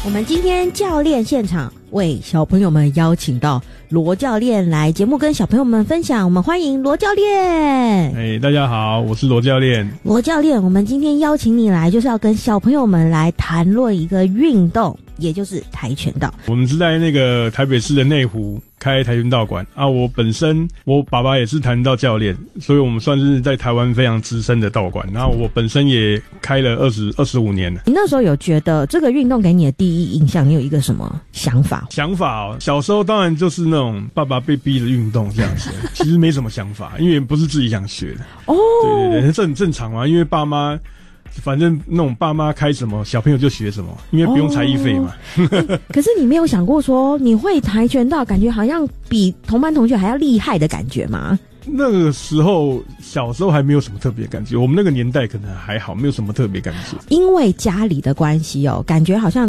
我们今天教练现场为小朋友们邀请到罗教练来节目跟小朋友们分享，我们欢迎罗教练。 大家好，我是罗教练。 罗教练，我们今天邀请你来就是要跟小朋友们来谈论一个运动，也就是跆拳道。我们是在那个台北市的内湖开跆拳道馆啊，我爸爸也是跆拳道教练，所以我们算是在台湾非常资深的道馆。然后我本身也开了25年了。 你那时候有觉得这个运动给你的第一印象，你有一个什么想法？ 小时候当然就是那种爸爸被逼的运动这样子，其实没什么想法，因为不是自己想学的。哦，对，这很正常嘛，因为爸妈。反正那种爸妈开什么，小朋友就学什么，因为不用才艺费嘛。 可是你没有想过说你会跆拳道，感觉好像比同班同学还要厉害的感觉吗？ 那个时候小时候还没有什么特别感觉，我们那个年代可能还好，没有什么特别感觉。 因为家里的关系哦，感觉好像